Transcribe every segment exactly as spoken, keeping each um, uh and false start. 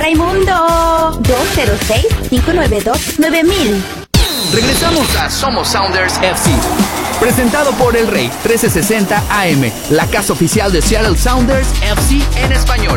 Raimundo. dos cero seis, cinco nueve dos, nueve mil. Regresamos a Somos Sounders F C. Presentado por El Rey trece sesenta A M, la casa oficial de Seattle Sounders F C en español.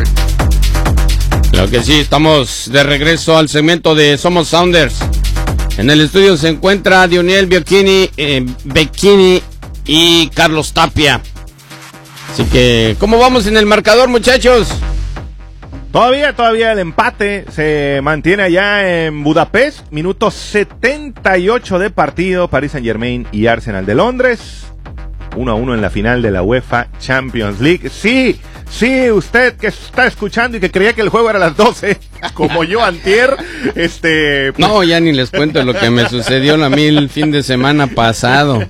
Claro que sí, estamos de regreso al segmento de Somos Sounders. En el estudio se encuentra Dioniel Becchini, eh, Becchini y Carlos Tapia. Así que, ¿cómo vamos en el marcador, muchachos? Todavía, todavía el empate se mantiene allá en Budapest. Minuto setenta y ocho de partido. Paris Saint-Germain y Arsenal de Londres. uno a uno en la final de la UEFA Champions League. Sí, sí, usted que está escuchando y que creía que el juego era a las doce, como yo antier, este... Pues... No, ya ni les cuento lo que me sucedió a mí el fin de semana pasado.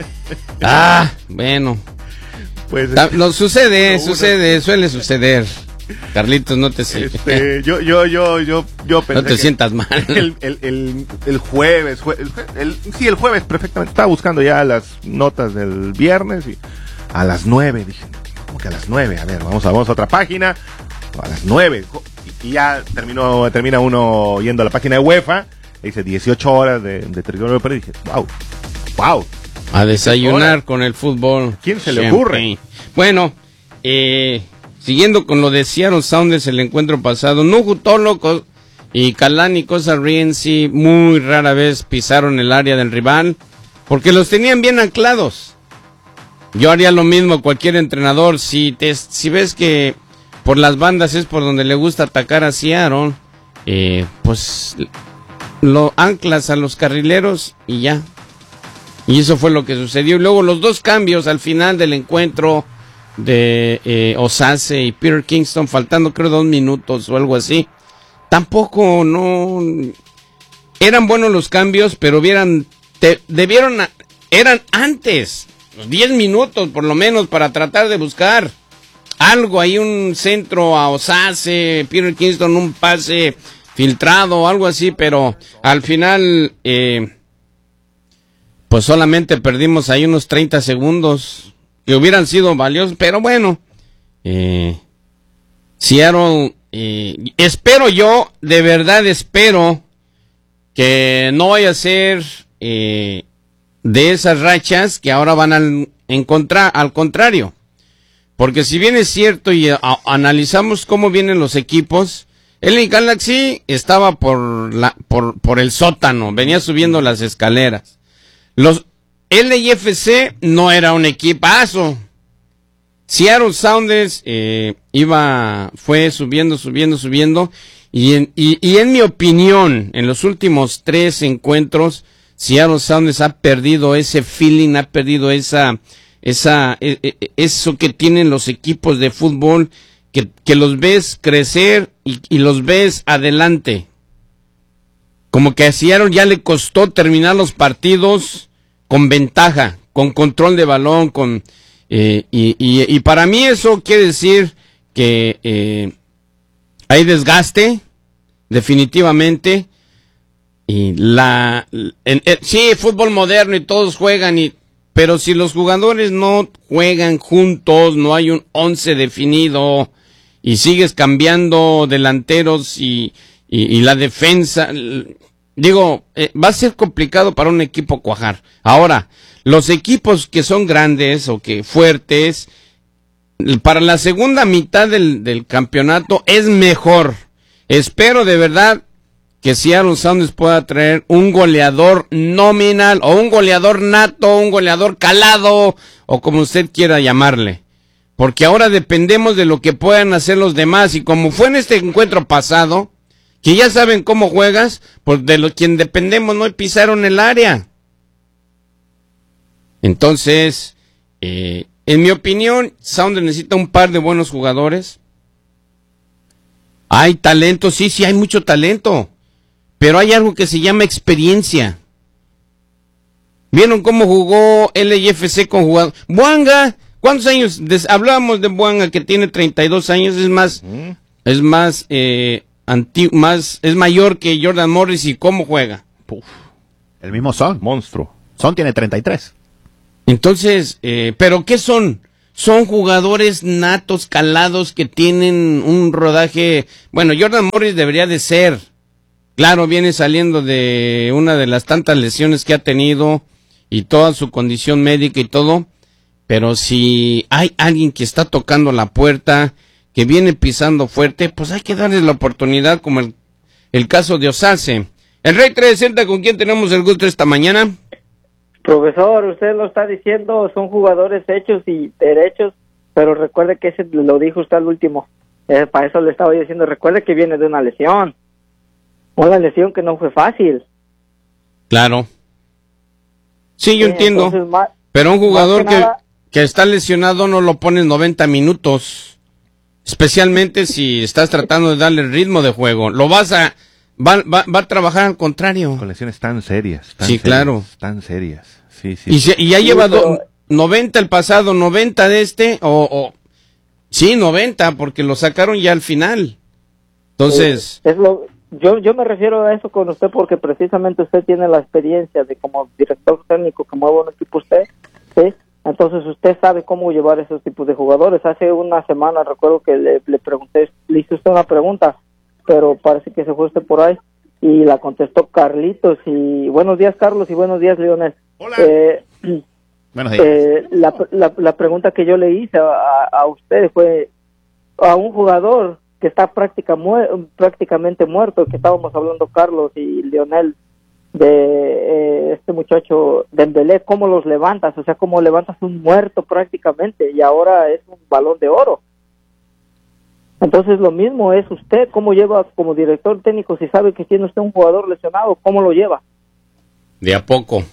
Ah, bueno. Pues... Lo sucede, sucede, suele suceder. Carlitos, no te sientas. Este, yo, yo, yo, yo, yo pensé no te sientas mal. El, el, el, el jueves, el, el, sí, el jueves perfectamente. Estaba buscando ya las notas del viernes y a las nueve dije, ¿cómo que a las nueve? A ver, vamos a, vamos a otra página. A las nueve. Y, y ya terminó, termina uno yendo a la página de UEFA. Dice dieciocho horas de, de territorio europeo. Y dije, wow, wow. A desayunar con el fútbol. ¿Quién se le ocurre? Bueno, eh... siguiendo con lo de Seattle Sounders, el encuentro pasado, Nuhu Tolo y Kalani Kosariensi muy rara vez pisaron el área del rival, porque los tenían bien anclados. Yo haría lo mismo cualquier entrenador, si te, si ves que por las bandas es por donde le gusta atacar a Seattle, eh, pues lo anclas a los carrileros y ya. Y eso fue lo que sucedió. Y luego los dos cambios al final del encuentro de eh, Osase y Peter Kingston, faltando creo dos minutos o algo así, tampoco no eran buenos los cambios, pero hubieran te, debieron eran antes diez minutos por lo menos para tratar de buscar algo ahí, un centro a Osase, Peter Kingston, un pase filtrado, algo así, pero al final eh, pues solamente perdimos ahí unos treinta segundos que hubieran sido valiosos, pero bueno, eh, Seattle, eh, espero yo, de verdad espero que no vaya a ser eh, de esas rachas que ahora van al, en contra, al contrario, porque si bien es cierto y a, analizamos cómo vienen los equipos, el L A Galaxy estaba por, la, por, por el sótano, venía subiendo las escaleras, los L A F C no era un equipazo. Seattle Sounders eh, iba, fue subiendo, subiendo, subiendo. Y en, y, y en mi opinión, en los últimos tres encuentros, Seattle Sounders ha perdido ese feeling, ha perdido esa, esa, eh, eso que tienen los equipos de fútbol, que, que los ves crecer y, y los ves adelante. Como que a Seattle ya le costó terminar los partidos con ventaja, con control de balón, con eh, y, y, y para mí eso quiere decir que eh, hay desgaste, definitivamente, y la en, en, sí, fútbol moderno y todos juegan, y pero si los jugadores no juegan juntos, no hay un once definido, y sigues cambiando delanteros y, y, y la defensa... Digo, eh, va a ser complicado para un equipo cuajar. Ahora, los equipos que son grandes o que fuertes, para la segunda mitad del, del campeonato es mejor. Espero de verdad que Seattle Sounders pueda traer un goleador nominal o un goleador nato, un goleador calado o como usted quiera llamarle. Porque ahora dependemos de lo que puedan hacer los demás, y como fue en este encuentro pasado, que ya saben cómo juegas, pues de lo quien dependemos no pisaron el área. Entonces, eh, en mi opinión, Sounders necesita un par de buenos jugadores. Hay talento, sí, sí hay mucho talento, pero hay algo que se llama experiencia. ¿Vieron cómo jugó L A F C con jugadores? Bouanga, ¿cuántos años? Des- hablábamos de Bouanga, que tiene treinta y dos años, es más, ¿Mm? es más, eh, Antigu- más es mayor que Jordan Morris. ¿Y cómo juega? Uf, el mismo Son, monstruo. Son tiene treinta y tres. Entonces, eh, ¿pero qué son? son jugadores natos, calados, que tienen un rodaje. Bueno, Jordan Morris debería de ser. Claro, viene saliendo de una de las tantas lesiones que ha tenido y toda su condición médica y todo. Pero si hay alguien que está tocando la puerta, que viene pisando fuerte, pues hay que darle la oportunidad, como el, el caso de Osase. El Rey trescientos sesenta, ¿con quién tenemos el gusto esta mañana? Profesor, usted lo está diciendo, son jugadores hechos y derechos, pero recuerde que ese lo dijo usted al último. Eh, para eso le estaba diciendo, recuerde que viene de una lesión. Una lesión que no fue fácil. Claro. Sí, yo Sí, entiendo. entonces, más, pero un jugador que que, nada, que está lesionado no lo pones noventa minutos. Especialmente si estás tratando de darle el ritmo de juego. Lo vas a... Va, va, va a trabajar al contrario. Con lesiones tan serias. Tan Sí, serias, claro. Tan serias. Sí, sí. Y, se, y ya Sí, lleva pero- do- noventa el pasado, noventa de este, o, o... Sí, noventa, porque lo sacaron ya al final. Entonces... eh, es lo, yo, yo me refiero a eso con usted porque precisamente usted tiene la experiencia de como director técnico que mueve un equipo usted, ¿sí? Entonces usted sabe cómo llevar esos tipos de jugadores. Hace una semana recuerdo que le, le pregunté, le hice usted una pregunta, pero parece que se fue usted por ahí y la contestó Carlitos. Y buenos días, Carlos, y buenos días, Lionel. Hola. Eh, Buenos días. eh, la, la, la pregunta que yo le hice a, a usted fue a un jugador que está práctica mu- prácticamente muerto, que estábamos hablando Carlos y Lionel, de eh, este muchacho Dembélé, ¿cómo los levantas? O sea, ¿cómo levantas un muerto prácticamente? Y ahora es un balón de oro. Entonces lo mismo es usted, ¿cómo lleva como director técnico si sabe que tiene usted un jugador lesionado? ¿Cómo lo lleva? De a poco.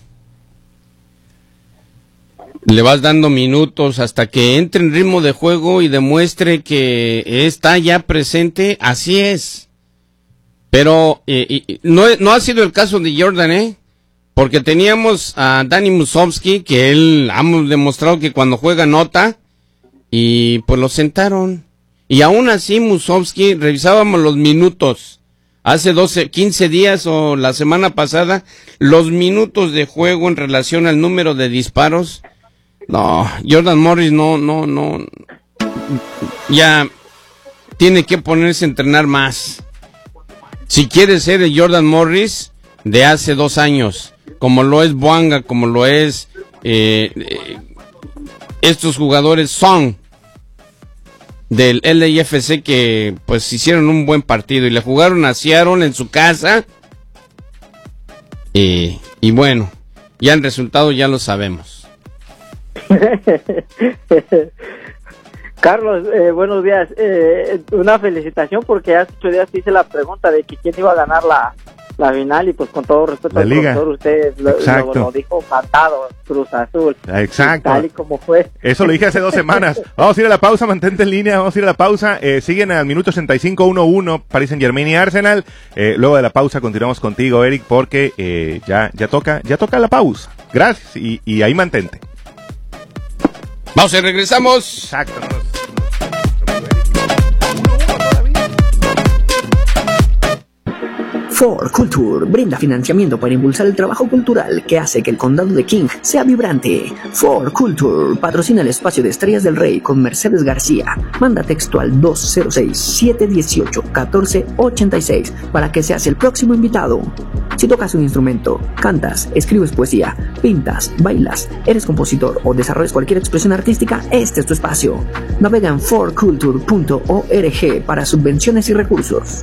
Le vas dando minutos hasta que entre en ritmo de juego y demuestre que está ya presente. Así es. Pero eh, y, no, no ha sido el caso de Jordan, ¿eh? Porque teníamos a Dani Musovski, que él ha demostrado que cuando juega nota, y pues lo sentaron. Y aún así Musovski, revisábamos los minutos. Hace doce, quince días o la semana pasada, los minutos de juego en relación al número de disparos. No, Jordan Morris no, no, no. Ya tiene que ponerse a entrenar más. Si quiere ser el Jordan Morris de hace dos años, como lo es Bouanga, como lo es eh, eh, estos jugadores son del L A F C que pues hicieron un buen partido y le jugaron a Seattle en su casa. Eh, y bueno, ya el resultado ya lo sabemos. Carlos, eh, buenos días. Eh, una felicitación porque hace ocho días hice la pregunta de que quién iba a ganar la, la final y pues con todo respeto La al liga. profesor, usted lo, Exacto. lo, lo dijo cantado, Cruz Azul. Exacto. Tal y como fue. Eso lo dije hace dos semanas. Vamos a ir a la pausa, mantente en línea, vamos a ir a la pausa. Eh, siguen al minuto sesenta y cinco, uno uno, Paris Saint Germain y Arsenal. Eh, luego de la pausa continuamos contigo, Eric, porque eh, ya, ya toca, ya toca la pausa. Gracias, y, y ahí mantente. Vamos y regresamos. Exacto. For Culture brinda financiamiento para impulsar el trabajo cultural que hace que el condado de King sea vibrante. For Culture patrocina el espacio de Estrellas del Rey con Mercedes García. Manda texto al dos cero seis, siete uno ocho, uno cuatro ocho seis para que seas el próximo invitado. Si tocas un instrumento, cantas, escribes poesía, pintas, bailas, eres compositor o desarrollas cualquier expresión artística, este es tu espacio. Navega en for culture punto org para subvenciones y recursos.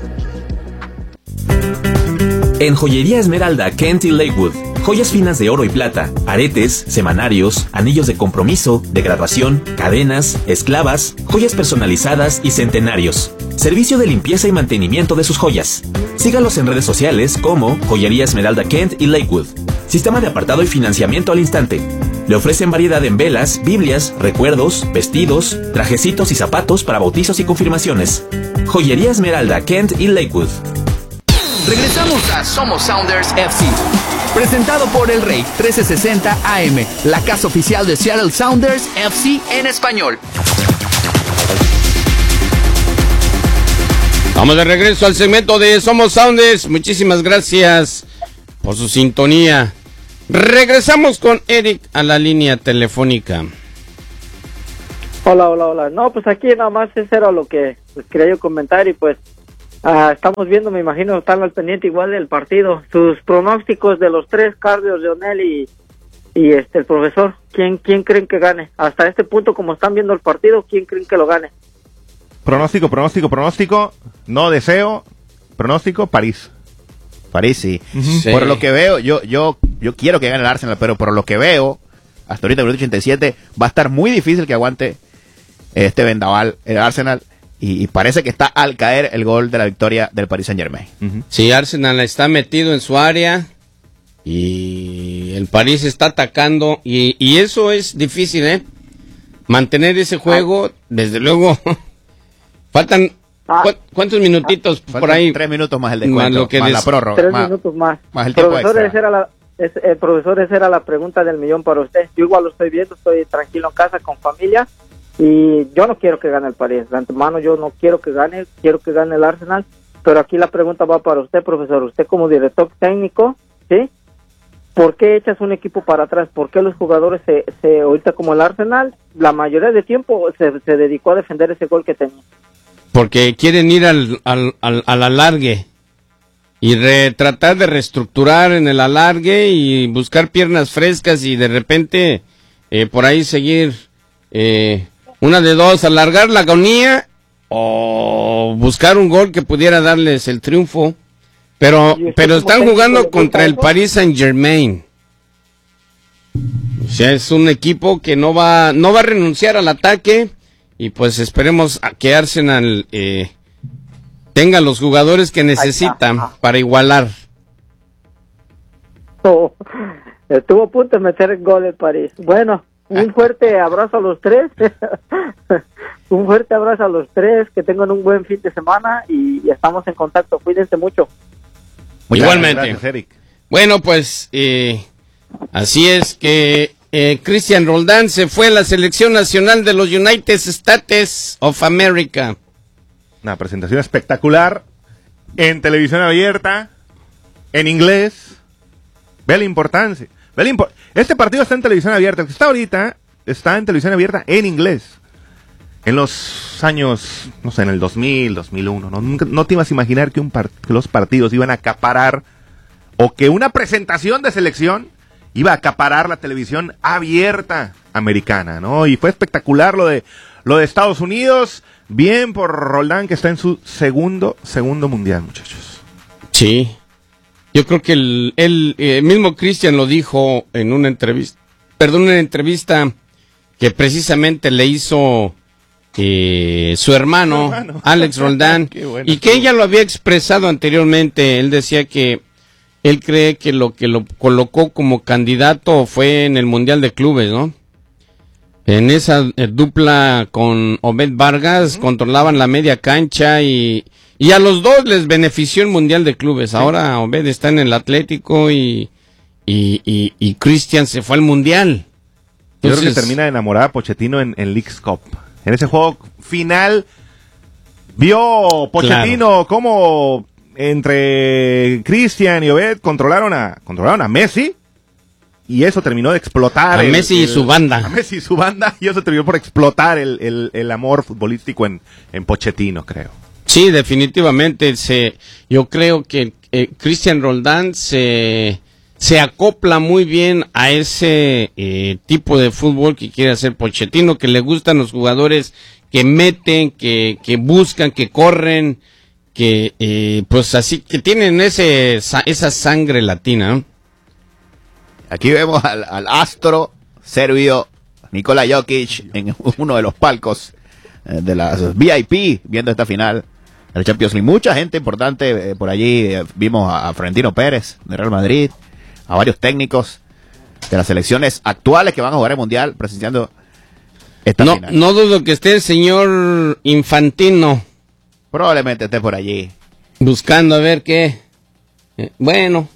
En Joyería Esmeralda, Kent y Lakewood, joyas finas de oro y plata, aretes, semanarios, anillos de compromiso, de graduación, cadenas, esclavas, joyas personalizadas y centenarios. Servicio de limpieza y mantenimiento de sus joyas. Sígalos en redes sociales como Joyería Esmeralda Kent y Lakewood. Sistema de apartado y financiamiento al instante. Le ofrecen variedad en velas, biblias, recuerdos, vestidos, trajecitos y zapatos para bautizos y confirmaciones. Joyería Esmeralda Kent y Lakewood. Regresamos a Somos Sounders F C. Presentado por El Rey trece sesenta A M, la casa oficial de Seattle Sounders F C en español. Vamos de regreso al segmento de Somos Sounders. Muchísimas gracias por su sintonía. Regresamos con Eric a la línea telefónica. Hola, hola, hola. No, pues aquí nada más eso era lo que pues, quería yo comentar y pues uh, estamos viendo, me imagino, están al pendiente igual del partido. Sus pronósticos de los tres, Carlos, Leonel y, y este el profesor, ¿quién, ¿quién creen que gane? Hasta este punto, como están viendo el partido, ¿quién creen que lo gane? Pronóstico, pronóstico, pronóstico. No deseo. Pronóstico, París. París, sí. Uh-huh. Sí. Por lo que veo, yo, yo, yo quiero que gane el Arsenal, pero por lo que veo, hasta ahorita, minuto ochenta y siete, va a estar muy difícil que aguante este vendaval el Arsenal. Y, y parece que está al caer el gol de la victoria del Paris Saint-Germain. Uh-huh. Sí, Arsenal está metido en su área y el París está atacando y, y eso es difícil, ¿eh? Mantener ese juego, desde luego. Faltan ¿cu ¿cuántos minutitos Faltan por ahí? Tres minutos más el Más descuento, lo que más des- la prórroga. Tres más, minutos más. más el tiempo Profesor, extra. esa era la, es, eh, profesor, esa era la pregunta del millón para usted. Yo igual lo estoy viendo, estoy tranquilo en casa con familia y yo no quiero que gane el París. De antemano yo no quiero que gane, quiero que gane el Arsenal. Pero aquí la pregunta va para usted, profesor. Usted como director técnico, ¿sí? ¿Por qué echas un equipo para atrás? ¿Por qué los jugadores se, se ahorita como el Arsenal, la mayoría de tiempo se, se dedicó a defender ese gol que tenía? Porque quieren ir al, al, al, al alargue y re, tratar de reestructurar en el alargue y buscar piernas frescas y de repente eh, por ahí seguir eh, una de dos, alargar la agonía o buscar un gol que pudiera darles el triunfo. Pero, ¿Y usted pero como están técnico jugando le contra gusta el eso? Paris Saint-Germain. O sea, es un equipo que no va, no va a renunciar al ataque y pues esperemos a que Arsenal eh, tenga los jugadores que necesitan para igualar. Oh, estuvo a punto de meter el gol el París. Bueno, un fuerte abrazo a los tres. Un fuerte abrazo a los tres. Que tengan un buen fin de semana y, y estamos en contacto. Cuídense mucho. Muchas Igualmente. Gracias, Eric. Bueno, pues eh, así es que eh, Cristian Roldán se fue a la selección nacional de los United States of America. Una presentación espectacular en televisión abierta, en inglés. Ve la importancia. Ve la impo- este partido está en televisión abierta. El que está ahorita está en televisión abierta en inglés. En los años, no sé, en el dos mil, dos mil uno, no, Nunca- no te ibas a imaginar que, un par- que los partidos iban a acaparar o que una presentación de selección iba a acaparar la televisión abierta americana, ¿no? Y fue espectacular lo de lo de Estados Unidos. Bien por Roldán, que está en su segundo, segundo mundial, muchachos. Sí, yo creo que el, el eh, mismo Cristian lo dijo en una entrevista, perdón, una entrevista que precisamente le hizo eh, su hermano, Su hermano. Alex Roldán, Qué bueno y que estuvo. ella lo había expresado anteriormente. Él decía que él cree que lo que lo colocó como candidato fue en el Mundial de Clubes, ¿no? En esa eh, dupla con Obed Vargas, uh-huh, controlaban la media cancha y, y a los dos les benefició el Mundial de Clubes. Sí. Ahora Obed está en el Atlético y, y, y, y Cristian se fue al Mundial. Entonces, yo creo que termina enamorada Pochettino en, en Leagues Cup. En ese juego final, vio Pochettino, claro, cómo entre Cristian y Obed controlaron a, controlaron a Messi. Y eso terminó de explotar. A el, Messi el, y su banda. A Messi y su banda. Y eso terminó por explotar el, el, el amor futbolístico en, en Pochettino, creo. Sí, definitivamente. Se, yo creo que eh, Cristian Roldán se, se acopla muy bien a ese eh, tipo de fútbol que quiere hacer Pochettino, que le gustan los jugadores que meten, que, que buscan, que corren, que eh, pues así, que tienen ese esa sangre latina, ¿no? Aquí vemos al, al astro serbio Nikola Jokic en uno de los palcos eh, de las V I P viendo esta final de la Champions League. Mucha gente importante eh, por allí. Eh, vimos a, a Florentino Pérez de Real Madrid, a varios técnicos de las selecciones actuales que van a jugar el Mundial presenciando esta no, final. No dudo que esté el señor Infantino. Probablemente esté por allí. Buscando a ver qué. Eh, bueno.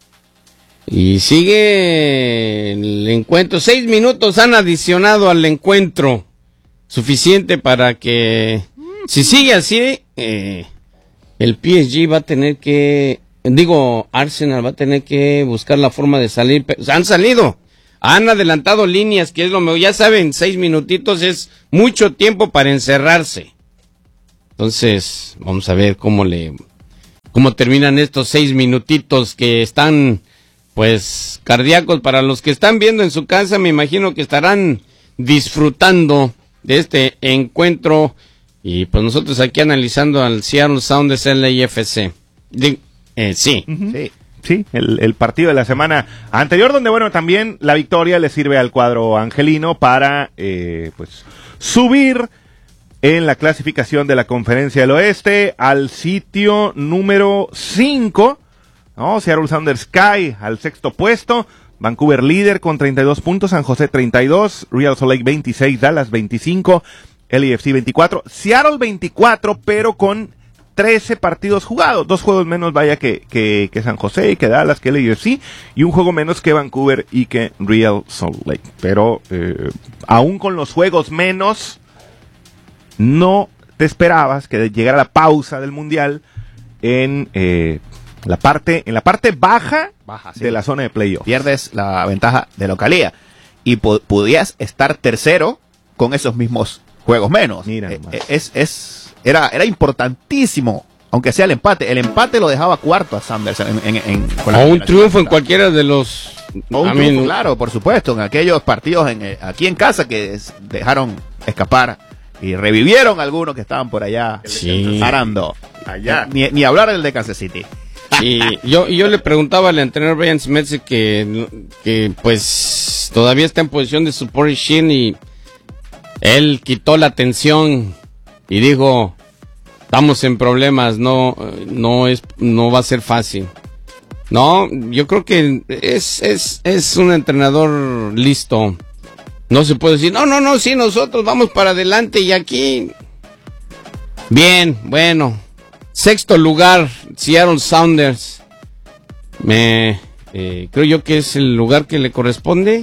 Y sigue el encuentro. Seis minutos han adicionado al encuentro. Suficiente para que, si sigue así, eh, el P S G va a tener que, digo, Arsenal va a tener que buscar la forma de salir. Han salido. han adelantado líneas, que es lo mejor. Ya saben, seis minutitos es mucho tiempo para encerrarse. Entonces, vamos a ver cómo le, cómo terminan estos seis minutitos que están, pues, cardíacos para los que están viendo en su casa. Me imagino que estarán disfrutando de este encuentro. Y pues nosotros aquí analizando al Seattle Sounders L A F C. De, eh, sí. Uh-huh. Sí. Sí, el, el partido de la semana anterior, donde, bueno, también la victoria le sirve al cuadro angelino para, eh, pues, subir en la clasificación de la Conferencia del Oeste al sitio número cinco, ¿no? Seattle Sounders cae al sexto puesto, Vancouver líder con treinta y dos puntos, San José treinta y dos, Real Salt Lake veintiséis, Dallas veinticinco, L A F C veinticuatro, Seattle veinticuatro, pero con trece partidos jugados, dos juegos menos vaya que, que, que San José y que Dallas, que L A F C, y un juego menos que Vancouver y que Real Salt Lake. Pero eh, aún con los juegos menos, no te esperabas que llegara la pausa del Mundial en eh, la parte en la parte baja, baja sí. de la zona de playoff. Pierdes la ventaja de localía y pu- podías estar tercero con esos mismos juegos menos. Mira, eh, es, es, era, era importantísimo, aunque sea el empate. El empate lo dejaba cuarto a Sanders en, en, en, con o un triunfo en cualquiera de los... O un triunfo, claro, por supuesto, en aquellos partidos en, aquí en casa que dejaron escapar y revivieron algunos que estaban por allá sí. arando. Allá. Ni, ni hablar del de Kansas City. Y yo, yo le preguntaba al entrenador Brian Smith que, que pues todavía está en posición de support shin y él quitó la tensión y dijo, estamos en problemas, no, no es, no va a ser fácil. No, yo creo que es, es, es un entrenador listo. No se puede decir, no, no, no, sí, nosotros vamos para adelante y aquí. Bien, bueno. Sexto lugar, Seattle Sounders. Me, eh, creo yo que es el lugar que le corresponde.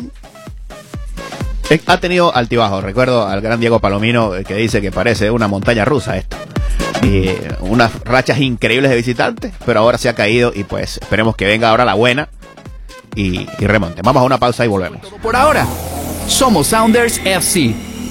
Ha tenido altibajos. Recuerdo al gran Diego Palomino que dice que parece una montaña rusa esto. Y unas rachas increíbles de visitantes, pero ahora se ha caído y pues esperemos que venga ahora la buena y, y remonte. Vamos a una pausa y volvemos. Por ahora, somos Sounders F C.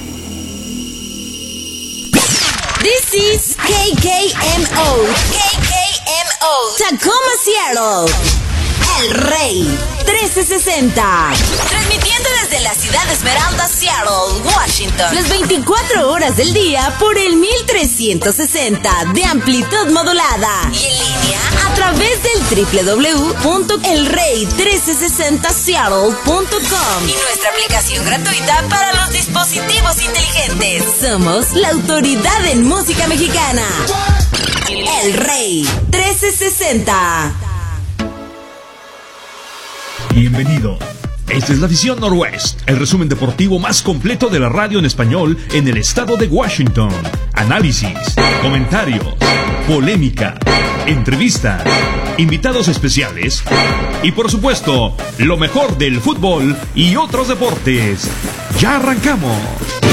This is K K M O. K K M O. Tacoma, Seattle. El Rey trece sesenta. Transmitiendo desde la ciudad de Esmeralda, Seattle, Washington. Las veinticuatro horas del día por el mil trescientos sesenta de amplitud modulada. Y en línea a través del doble u doble u doble u punto el rey trece sesenta seattle punto com. Y nuestra aplicación gratuita para los dispositivos inteligentes. Somos la autoridad en música mexicana. El Rey trece sesenta. Bienvenido. Esta es la Visión Noroeste, el resumen deportivo más completo de la radio en español en el estado de Washington. Análisis, comentarios, polémica, entrevista, invitados especiales y por supuesto, lo mejor del fútbol y otros deportes. ¡Ya arrancamos!